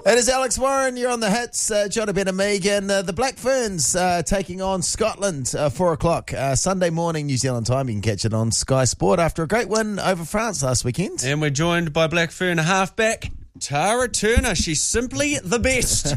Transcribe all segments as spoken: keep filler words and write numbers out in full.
It is Alex Warren. You're on the hits. Uh, John Ben and Megan. Uh, the Black Ferns uh, taking on Scotland, uh, four o'clock uh, Sunday morning, New Zealand time. You can catch it on Sky Sport after a great win over France last weekend. And we're joined by Black Fern halfback Tara Turner. She's simply the best.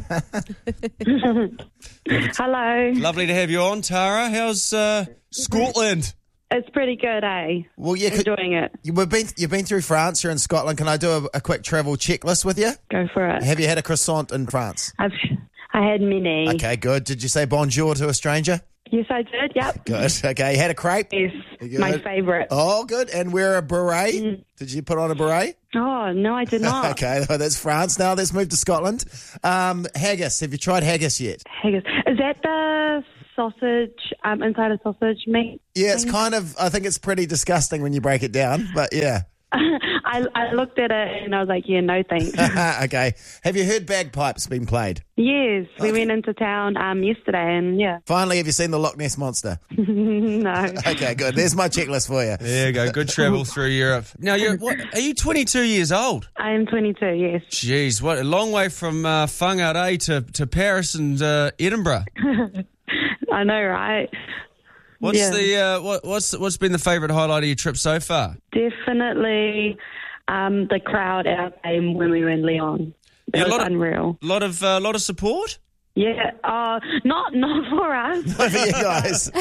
Hello. Lovely to have you on, Tara. How's uh, Scotland? It's pretty good, eh? Well, yeah, Enjoying it. You've been you've been through France. You're in Scotland. Can I do a, a quick travel checklist with you? Go for it. Have you had a croissant in France? I've I had many. Okay, good. Did you say bonjour to a stranger? Yes, I did. Yep. Good. Okay, you had a crepe? Yes, Good. my favourite. Oh, good. And wear a beret? Mm. Did you put on a beret? Oh, no, I did not. Okay, that's France. Now let's move to Scotland. Um, haggis. Have you tried haggis yet? Haggis. Is that the sausage, um, inside a sausage meat? Yeah, it's thing? kind of, I think it's pretty disgusting when you break it down, but yeah. I, I looked at it and I was like, yeah, no thanks. Okay. Have you heard bagpipes being played? Yes, we Okay. went into town um, yesterday and yeah. Finally, have you seen the Loch Ness Monster? No. Okay, good. There's my checklist for you. There you go. Good travel through Europe. Now, you're what? Are you twenty-two years old? I am twenty-two, yes. Jeez, what a long way from uh, Whangarei to, to Paris and uh, Edinburgh. I know, right? What's Yeah. the uh, what, what's what's been the favourite highlight of your trip so far? Definitely um, the crowd at our game when we were in Lyon. It Yeah, a was lot of- unreal. A lot of uh, lot of support. Yeah, uh, not not for us. For you guys.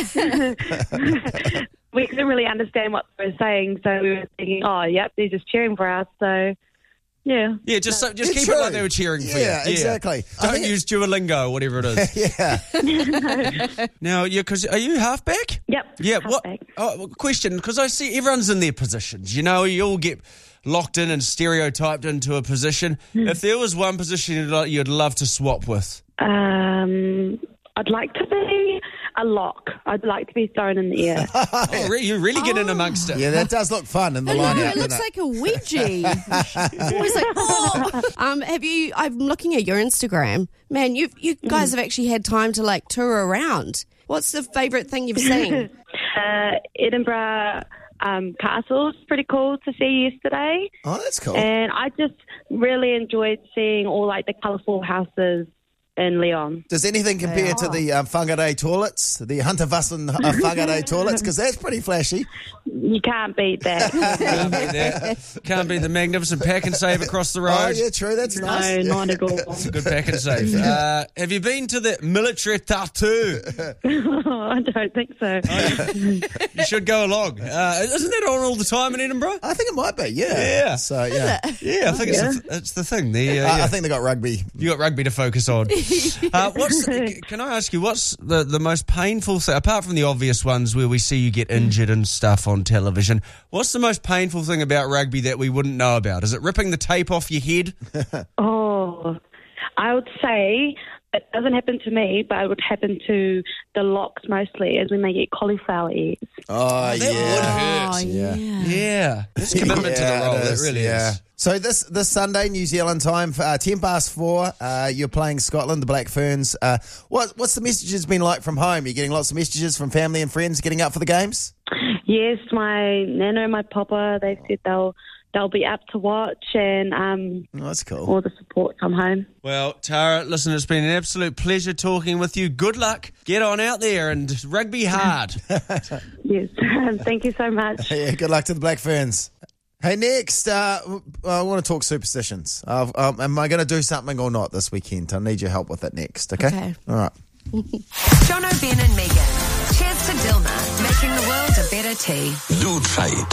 We couldn't really understand what they were saying, so we were thinking, oh, yep, they're just cheering for us. So, yeah. Yeah, just so, just It's keep true. it like they were cheering for Yeah, you. exactly. I Don't think- use Duolingo or whatever it is. Yeah. Now, yeah, because are you halfback? Yep. Yeah. What? halfback. Oh, well, question, because I see everyone's in their positions. You know, you all get locked in and stereotyped into a position. If there was one position you'd, like- you'd love to swap with, Um, I'd like to be a lock. I'd like to be thrown in the air. oh, re- you really get in amongst it. Yeah, that does look fun in the I know, line it out, looks doesn't like a wedgie. Always like, oh. Um, have you? I'm looking at your Instagram, man. You you guys have actually had time to like tour around. What's the favourite thing you've seen? uh, Edinburgh um, Castle's pretty cool to see yesterday. Oh, that's cool. And I just really enjoyed seeing all like the colourful houses in Lyon. Does anything compare to the um, Whangarei toilets, the Hunterwassen uh, Whangarei toilets? Because that's pretty flashy. You can't beat that. Can't be that. Can't be the magnificent pack and save across the road. Oh, yeah, true. That's no, nice. not at all. Good pack and save. Uh, have you been to the military tattoo? I don't think so. You should go along. Uh, isn't that on all the time in Edinburgh? I think it might be, yeah. Yeah. So, yeah. Yeah, I think Yeah. it's, the, it's the thing. The, uh, I, yeah. I think they got rugby. You got rugby to focus on. Uh, what's can I ask you, what's the, the most painful thing, apart from the obvious ones where we see you get injured and stuff on television, what's the most painful thing about rugby that we wouldn't know about? Is it ripping the tape off your head? Oh, I would say it doesn't happen to me, but it would happen to the locks mostly, is when they get cauliflower ears. Oh, that yeah. would hurt. Oh, Yeah. yeah. Yeah. It's commitment to the Yeah, role. it That is, really yeah. is. So this this Sunday, New Zealand time, uh, ten past four, uh, you're playing Scotland, the Black Ferns. Uh, what What's the messages been like from home? You're getting lots of messages from family and friends getting up for the games? Yes, my nana and my papa, they said they'll they'll be up to watch, and um, Oh, that's cool. all the support from home. Well, Tara, listen, it's been an absolute pleasure talking with you. Good luck. Get on out there and rugby hard. Yes, thank you so much. Yeah, good luck to the Black Ferns. Hey, next, uh, I want to talk superstitions. Uh, um, am I going to do something or not this weekend? I need your help with it next, okay? Okay. All right. John O'Ben and Megan. Cheers to Dilma, making the world a better tea. Do trade.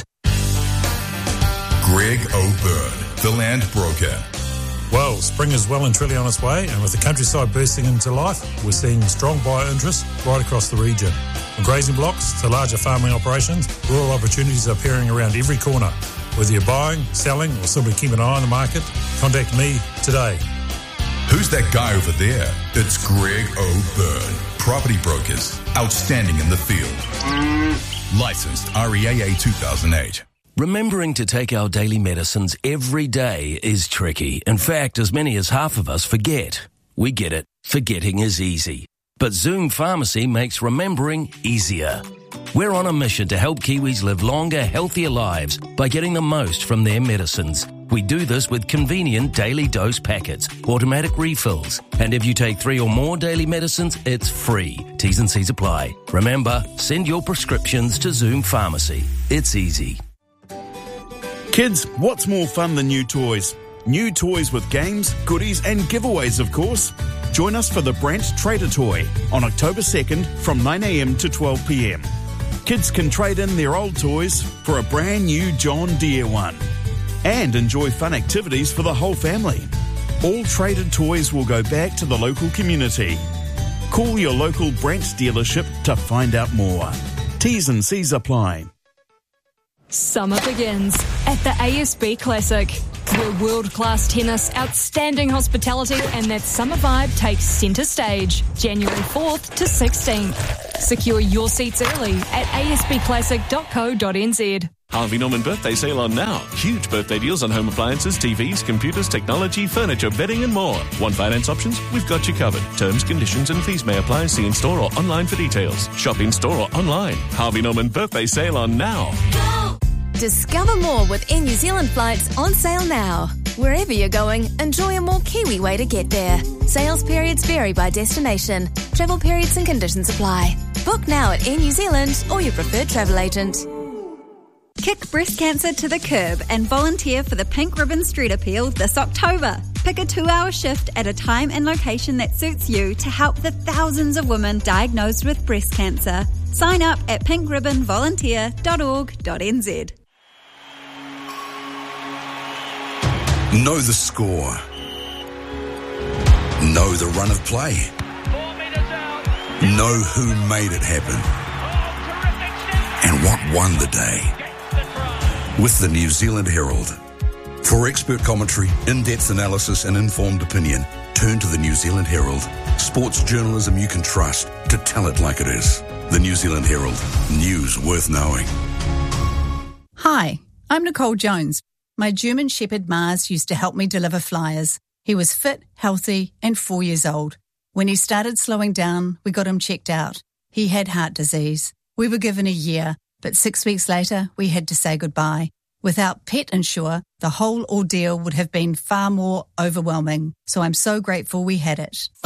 Greg O'Byrne, the land broker. Well, spring is well and truly on its way, and with the countryside bursting into life, we're seeing strong buyer interest right across the region. From grazing blocks to larger farming operations, rural opportunities are appearing around every corner. Whether you're buying, selling, or simply keep an eye on the market, contact me today. Who's that guy over there? It's Greg O'Byrne. Property brokers. Outstanding in the field. Licensed R E A A two thousand eight. Remembering to take our daily medicines every day is tricky. In fact, as many as half of us forget. We get it. Forgetting is easy. But Zoom Pharmacy makes remembering easier. We're on a mission to help Kiwis live longer, healthier lives by getting the most from their medicines. We do this with convenient daily dose packets, automatic refills, and if you take three or more daily medicines, it's free. T's and C's apply. Remember, send your prescriptions to Zoom Pharmacy. It's easy. Kids, what's more fun than new toys? New toys with games, goodies and giveaways, of course. Join us for the Brant Trader Toy on October second from nine a.m. to twelve p.m. Kids can trade in their old toys for a brand new John Deere one and enjoy fun activities for the whole family. All traded toys will go back to the local community. Call your local Brant dealership to find out more. T's and C's apply. Summer begins at the A S B Classic, where world-class tennis, outstanding hospitality and that summer vibe takes centre stage, January fourth to sixteenth. Secure your seats early at a s b classic dot co dot n z. Harvey Norman birthday sale on now. Huge birthday deals on home appliances, T Vs, computers, technology, furniture, bedding and more. Want finance options? We've got you covered. Terms, conditions and fees may apply. See in store or online for details. Shop in store or online. Harvey Norman birthday sale on now. Discover more with Air New Zealand flights on sale now. Wherever you're going, enjoy a more Kiwi way to get there. Sales periods vary by destination. Travel periods and conditions apply. Book now at Air New Zealand or your preferred travel agent. Kick breast cancer to the curb and volunteer for the Pink Ribbon Street Appeal this October. Pick a two-hour shift at a time and location that suits you to help the thousands of women diagnosed with breast cancer. Sign up at pink ribbon volunteer dot org dot n z. Know the score. Know the run of play. Know who made it happen. And what won the day. With the New Zealand Herald. For expert commentary, in-depth analysis and informed opinion, turn to the New Zealand Herald. Sports journalism you can trust to tell it like it is. The New Zealand Herald. News worth knowing. Hi, I'm Nicole Jones. My German Shepherd Mars used to help me deliver flyers. He was fit, healthy, and four years old. When he started slowing down, we got him checked out. He had heart disease. We were given a year, but six weeks later, we had to say goodbye. Without Pet Insure, the whole ordeal would have been far more overwhelming. So I'm so grateful we had it.